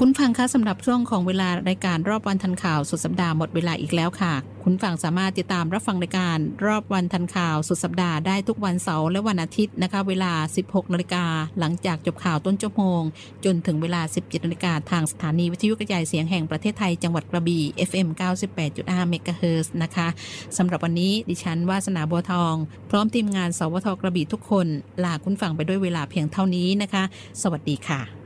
คุณฟังคะสำหรับช่วงของเวลารายการรอบวันทันข่าวสุดสัปดาห์หมดเวลาอีกแล้วค่ะคุณฟังสามารถติดตามรับฟังรายการรอบวันทันข่าวสุดสัปดาห์ได้ทุกวันเสาร์และวันอาทิตย์นะคะเวลา 16 นาฬิกาหลังจากจบข่าวต้นชั่วโมงจนถึงเวลา 17 นาฬิกาทางสถานีวิทยุกระจายเสียงแห่งประเทศไทยจังหวัดกระบี่ FM 98.5 เมกะเฮิรตซ์นะคะสำหรับวันนี้ดิฉันวาสนาบัวทองพร้อมทีมงานสวทกระบี่ทุกคนลาคุณฟังไปด้วยเวลาเพียงเท่านี้นะคะสวัสดีค่ะ